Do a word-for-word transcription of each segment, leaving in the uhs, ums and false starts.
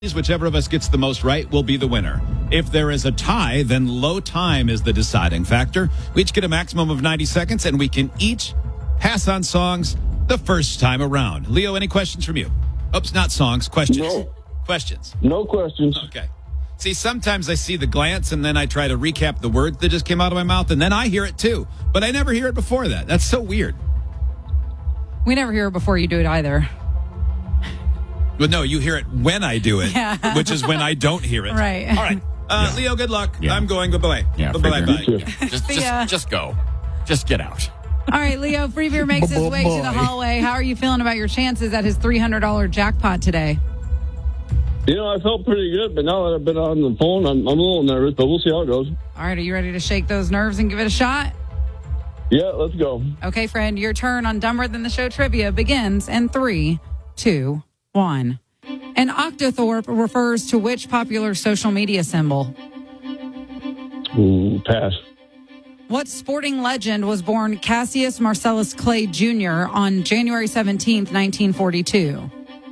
Whichever of us gets the most right will be the winner. If there is a tie, then low time is the deciding factor. We each get a maximum of ninety seconds, and we can each pass on songs the first time around. Leo, any questions from you? Oops, not songs, questions. No. Questions. No questions. Okay. See, sometimes I see the glance, and then I try to recap the words that just came out of my mouth, and then I hear it too. But I never hear it before that. That's so weird. We never hear it before you do it either. Well, no, you hear it when I do it, Yeah. which is when I don't hear it. Right. All right. Uh, Yeah. Leo, good luck. Yeah. I'm going. Bye-bye. Yeah, Bye-bye. figure. Bye. Yeah. Just, See ya. just, just go. Just get out. All right, Leo, Free Beer makes his way to the hallway. How are you feeling about your chances at his three hundred dollars jackpot today? You know, I felt pretty good, but now that I've been on the phone, I'm, I'm a little nervous, but we'll see how it goes. All right, are you ready to shake those nerves and give it a shot? Yeah, let's go. Okay, friend, your turn on Dumber Than the Show trivia begins in three, two, one. An octothorpe refers to which popular social media symbol? Ooh, pass. What sporting legend was born Cassius Marcellus Clay Junior on January seventeenth, nineteen forty-two?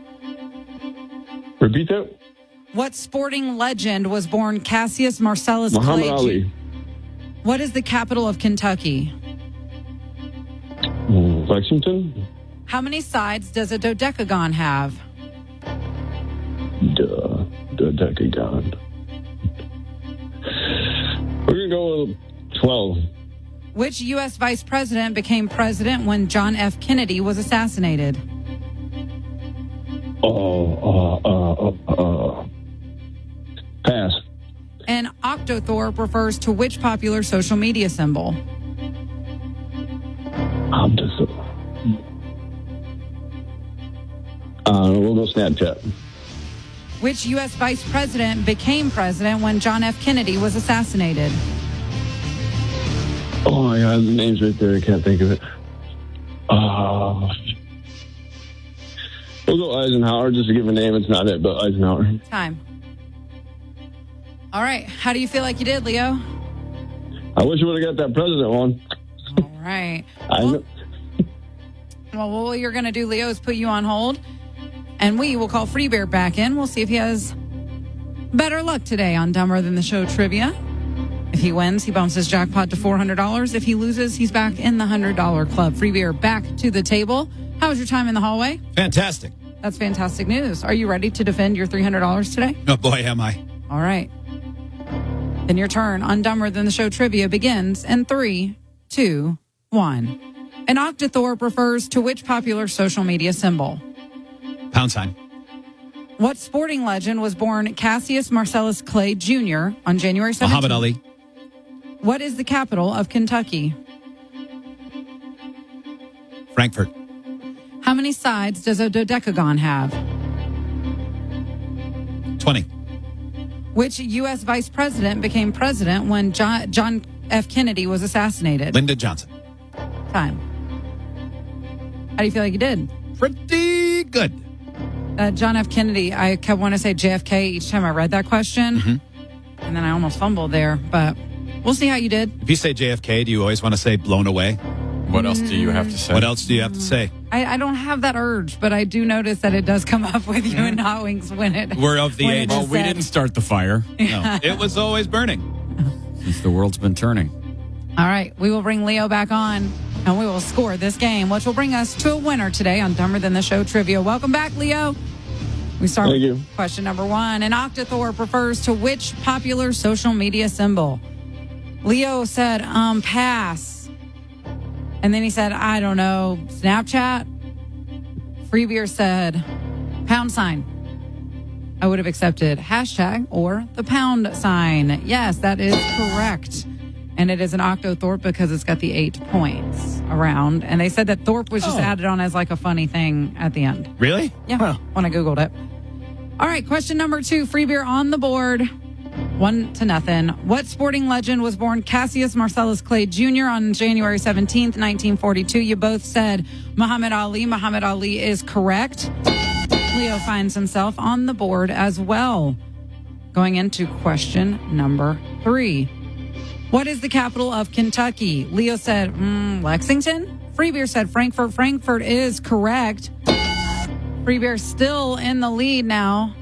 Repeat that. What sporting legend was born Cassius Marcellus Muhammad Clay Ali. Junior What is the capital of Kentucky? Ooh, Lexington. How many sides does a dodecagon have? Duh. The decagon. We're going to go with twelve. Which U S vice president became president when John F. Kennedy was assassinated? Oh, uh, uh, uh, uh. Pass. An octothorpe refers to which popular social media symbol? I'm just. Uh, we'll go Snapchat. Which U S vice president became president when John F. Kennedy was assassinated? Oh, my God, the name's right there. I can't think of it. Uh, we'll go Eisenhower, just to give a name. It's not it, but Eisenhower. Time. All right. How do you feel like you did, Leo? I wish you would have got that president one. All right. I Well, know. well, what you're going to do, Leo, is put you on hold, and we will call Free Bear back in. We'll see if he has better luck today on Dumber Than the Show trivia. If he wins, he bumps his jackpot to four hundred dollars. If he loses, he's back in the one hundred dollars club. Free Beer back to the table. How was your time in the hallway? Fantastic. That's fantastic news. Are you ready to defend your three hundred dollars today? Oh, boy, am I. All right. Then your turn on Dumber Than the Show trivia begins in three, two, one. An octothorpe refers to which popular social media symbol? Pound sign. What sporting legend was born Cassius Marcellus Clay Junior on January seventeenth? Muhammad Ali. What is the capital of Kentucky? Frankfurt. How many sides does a dodecagon have? twenty. Which U S vice president became president when John, John F. Kennedy was assassinated? Lyndon Johnson. Time. How do you feel like you did? Pretty good. Uh, John F. Kennedy, I kept wanting to say J F K each time I read that question. Mm-hmm. And then I almost fumbled there, but we'll see how you did. If you say J F K, do you always want to say blown away? What else do you have to say? What else do you have to say? I, I don't have that urge, but I do notice that it does come up with you and Howings when it. We're of the when it age. is Well, we said. didn't start the fire No, it was always burning. since the world's been turning. All right, we will bring Leo back on, and we will score this game, which will bring us to a winner today on Dumber Than the Show trivia. Welcome back, Leo. We start Thank with you. question number one. An octothorpe refers to which popular social media symbol? Leo said, um, pass. And then he said, I don't know, Snapchat? Free Beer said, pound sign. I would have accepted hashtag or the pound sign. Yes, that is correct. And it is an octothorpe because it's got the eight points around. And they said that Thorpe was just Oh. added on as like a funny thing at the end. Really? Yeah, when I Googled it. All right, question number two. Free Beer on the board. One to nothing. What sporting legend was born Cassius Marcellus Clay Junior on January seventeenth, nineteen forty-two? You both said Muhammad Ali. Muhammad Ali is correct. Leo finds himself on the board as well. Going into question number three. What is the capital of Kentucky? Leo said mm, Lexington. Free Beer said Frankfurt. Frankfurt is correct. Free Bear still in the lead now.